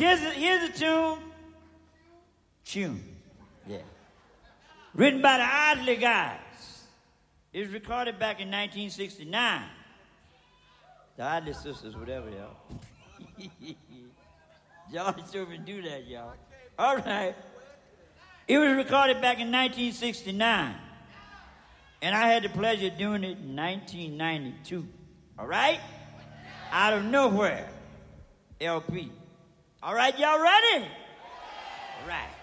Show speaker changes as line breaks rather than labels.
Here's a tune. Yeah. Written by the Isley Guys. It was recorded back in 1969. The Isley Sisters, whatever, y'all. Y'all shouldn't do that, y'all. All right. It was recorded back in 1969. And I had the pleasure of doing it in 1992. All right? Out of nowhere. LP. All right, y'all ready? All right.